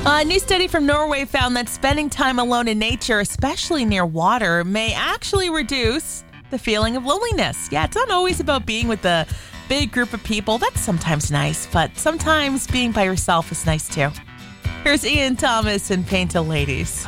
A new study from Norway found that spending time alone in nature, especially near water, may actually reduce the feeling of loneliness. Yeah, it's not always about being with a big group of people. That's sometimes nice, but sometimes being by yourself is nice too. Here's Ian Thomas and Paint a Ladies.